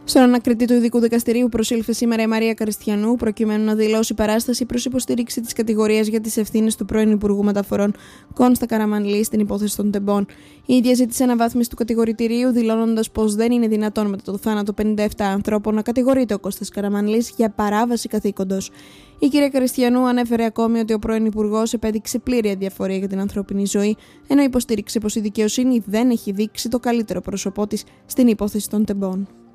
Στον ανακριτή του Ειδικού Δικαστηρίου προσήλθε σήμερα η Μαρία Καριστιανού, προκειμένου να δηλώσει παράσταση προς υποστήριξη της κατηγορίας για τις ευθύνες του πρώην Υπουργού Μεταφορών Κόνστα Καραμανλή στην υπόθεση των τεμπών. Η ίδια ζήτησε αναβάθμιση του κατηγορητηρίου, δηλώνοντας πως δεν είναι δυνατόν μετά το θάνατο 57 ανθρώπων να κατηγορείται ο Κώστας Καραμανλής για παράβαση καθήκοντος. Η κυρία Καριστιανού ανέφερε ακόμη ότι ο πρώην Υπουργός επέδειξε πλήρη αδιαφορία για την ανθρώπινη ζωή, ενώ υποστήριξε πως η δικαιοσύνη δεν έχει δείξει το καλύτερο πρόσωπό της στην υπόθεση των τεμπών.